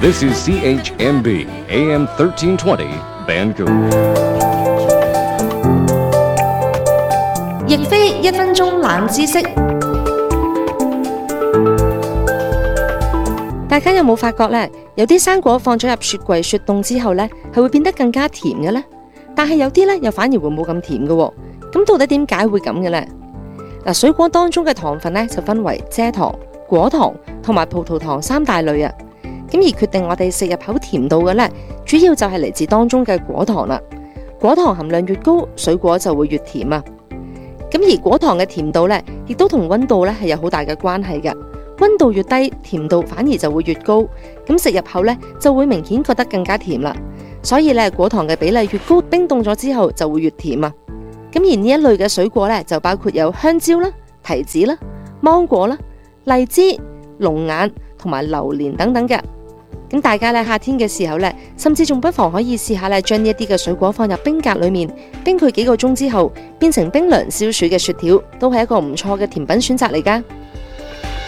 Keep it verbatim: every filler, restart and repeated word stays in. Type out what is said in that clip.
This is C H M B A M thirteen twenty Vancouver。 亦非一分鐘冷知識。大家有冇發覺呢？有啲生果放咗入雪櫃雪凍之後呢，係會變得更加甜嘅呢？但係有啲呢，又反而會冇咁甜嘅喎。咁到底點解會咁嘅呢？嗱，水果當中嘅糖分呢，就分為蔗糖、果糖同埋葡萄糖三大類啊。咁而決定我哋食入口甜度嘅呢，主要就係嚟自當中嘅果糖啦。果糖含量越高，水果就會越甜啊。咁而果糖嘅甜度呢，亦都同溫度呢係有好大嘅關係嘅。溫度越低，甜度反而就會越高。咁食入口呢，就會明顯覺得更加甜啦。所以呢，果糖嘅比例越高，冰凍咗之後就會越甜啊。咁而呢一類嘅水果呢，就包括有香蕉啦、提子啦、芒果啦、荔枝、龍眼同埋榴蓮等等嘅。咁大家咧夏天嘅時候咧，甚至仲不妨可以試下咧，將呢一啲嘅水果放入冰格裏面，冰佢幾個鐘之後，變成冰涼消暑嘅雪條，都係一個唔錯嘅甜品選擇嚟㗎。